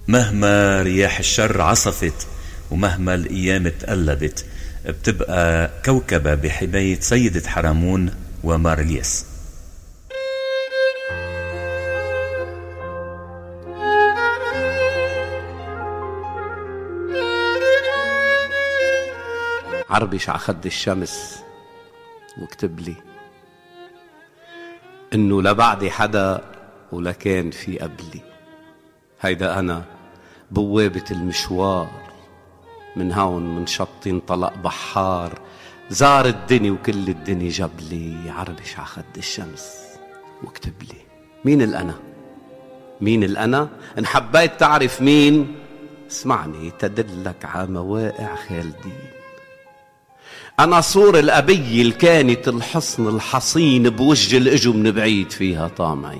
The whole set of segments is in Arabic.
مهما رياح الشر عصفت ومهما الأيام تقلبت، بتبقى كوكبة بحماية سيدة حرامون ومارليس. عربش عخد الشمس واكتب لي انه لا بعدي حدا ولا كان في قبلي. هيدا انا بوابة المشوار، من هون من شط انطلق بحار، زار الدنيا وكل الدنيا جاب لي. عربش عخد الشمس واكتب لي مين الأنا، مين الأنا. إن حبيت تعرف مين اسمعني تدلك على مواقع خالدين. أنا صور الأبي اللي كانت الحصن الحصين بوجه الإجو من بعيد فيها طامعي.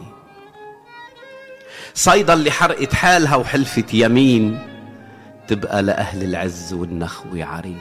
صيدا اللي حرقت حالها وحلفت يمين تبقى لأهل العز والنخوة عرين.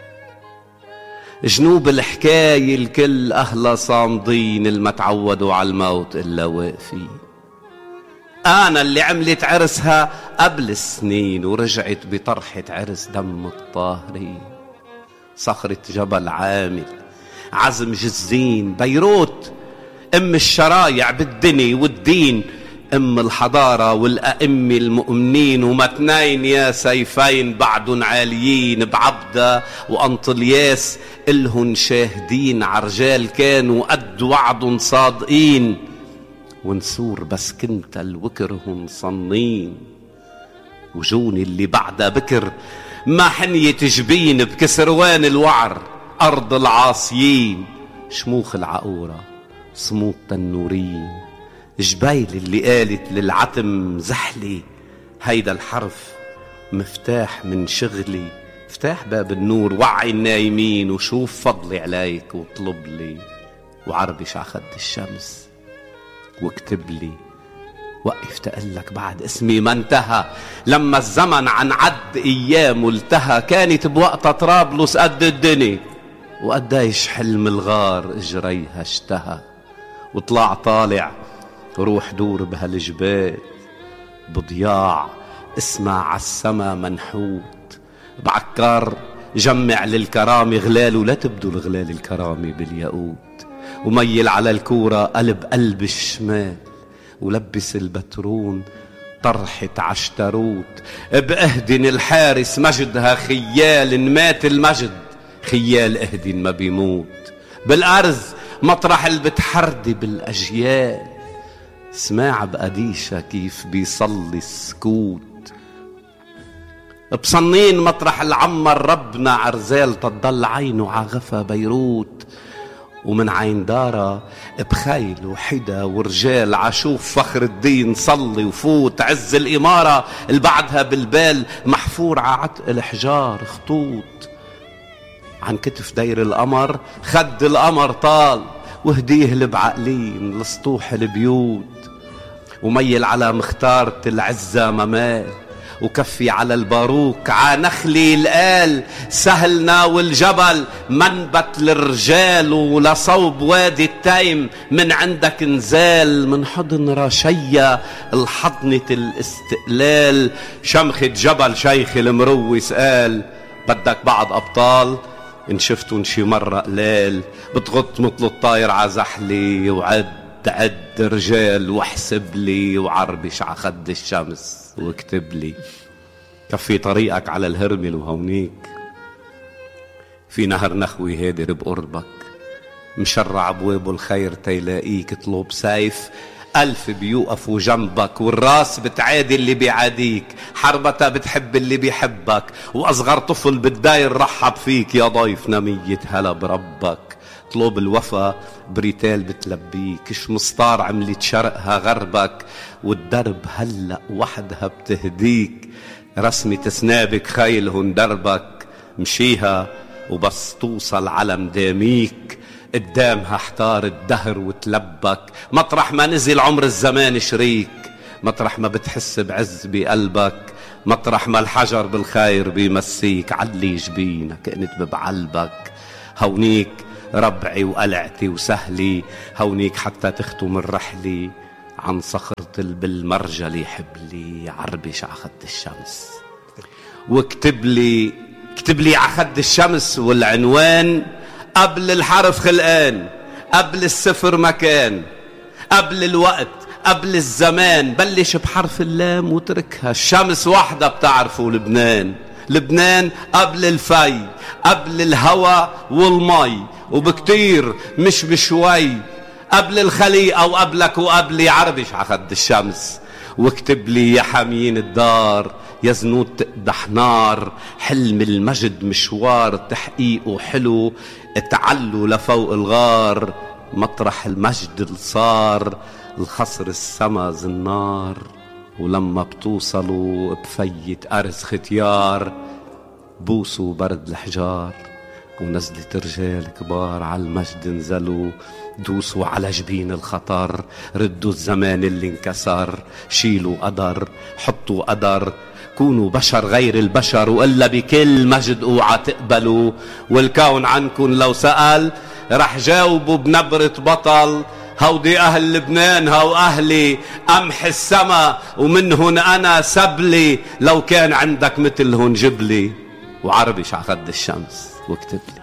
جنوب الحكاية الكل أهلا صامدين، الما تعودوا على الموت إلا واقفين. أنا اللي عملت عرسها قبل السنين ورجعت بطرحة عرس دم الطاهرين. صخرة جبل عامل، عزم جزين، بيروت أم الشرايع بالدنيا والدين، أم الحضارة والأئمة المؤمنين. ومتنين يا سيفين بعدن عاليين بعبدة وأنطلياس إلهن شاهدين. عرجال كانوا قد وعد صادقين، ونسور بس كنت الوكرهن صنين. وجوني اللي بعدها بكر ما حنية جبين بكسروان الوعر أرض العاصيين. شموخ العقورة صمود تنورين، جبيل اللي قالت للعتم زحلي. هيدا الحرف مفتاح من شغلي، افتح باب النور وعي النايمين وشوف فضلي عليك واطلب لي. وعربش عخد الشمس واكتب لي وقف تقلك بعد اسمي ما انتهى. لما الزمن عن عد ايام التهى، كانت بوقتها طرابلس قد الدنيا وقديش حلم الغار اجريها اشتهى. وطلع طالع روح دور بهالجبال بضياع، اسمع عالسما منحوت بعكار. جمع للكرامة غلال ولا تبدو الغلال الكرامة بالياقوت. وميل على الكورة قلب الشمال، ولبس البترون طرحة عشتروت. بأهدن الحارس مجدها خيال، إن مات المجد خيال أهدن ما بيموت. بالأرز مطرح اللي بتحردي بالأجيال، سماع بقديشة كيف بيصلي السكوت. بصنين مطرح العمر ربنا عرزال تضل عينه عغفى بيروت. ومن عين دارة بخيل وحدا ورجال عشوف فخر الدين صلي وفوت. عز الإمارة اللي بعدها بالبال محفور ععتق الحجار خطوط. عن كتف دير القمر خد القمر طال، وهديه البعقلين لسطوح البيوت. وميل على مختارة العزة ممال، وكفي على الباروك عانخلي القال. سهلنا والجبل منبت للرجال، ولصوب وادي التيم من عندك نزال. من حضن رشية الحضنة الاستقلال، شمخة جبل شيخ المروس قال بدك بعض أبطال إن شفتن شي مرة قلال. بتغط مثل الطاير عزحلي وعد رجال واحسب لي. وعربش عخد الشمس واكتب لي كفي طريقك على الهرمل وهونيك في نهر نخوي هادر بقربك. مشرع بوابه الخير تيلاقيك اطلب سيف 1000 بيوقفوا جنبك، والراس بتعادي اللي بيعاديك، حربتها بتحب اللي بيحبك، واصغر طفل بالداير رحب فيك يا ضيف نمية هلا بربك. طلب الوفا بريتال بتلبيك، شمسطار عملت شرقها غربك، والدرب هلأ وحدها بتهديك. رسمة سنابك خيلهن دربك، مشيها وبس توصل على مداميك. قدامها احتار الدهر وتلبك، مطرح ما نزل عمر الزمان شريك، مطرح ما بتحس بعز بقلبك، مطرح ما الحجر بالخير بيمسيك. علي جبينك انت بعلبك، هونيك ربعي وقلعتي وسهلي، هونيك حتى تختم الرحلة عن صخرة بالمرجلي حبلي عربش عخد الشمس. واكتب لي عخد الشمس والعنوان قبل الحرف خلقان، قبل الصفر مكان، قبل الوقت، قبل الزمان. بلش بحرف اللام وتركها. الشمس وحدة بتعرفوا لبنان. لبنان قبل الفي، قبل الهوى والمي، وبكتير مش بشوي، قبل الخليقة وقبلك وقبلي عربش عخد الشمس. واكتب لي يا حاميين الدار، يا زنود تقدح نار، حلم المجد مشوار تحقيقه حلو، اتعلوا لفوق الغار، مطرح المجد اللي صار الخصر السما زنار. ولما بتوصلوا بفيت أرز ختيار، بوسوا برد الحجار، ونزلت رجال كبار على المجد نزلوا، دوسوا على جبين الخطر، ردوا الزمان اللي انكسر، شيلوا قدر، حطوا قدر، كونوا بشر غير البشر، وإلا بكل مجد اوعى تقبلوا. والكون عنكن لو سأل رح جاوبوا بنبرة بطل، هودي أهل لبنان هو أهلي، أمح السما ومنهن أنا سبلي، لو كان عندك مثلهن جبلي. وعربش عخد الشمس واكتب لي.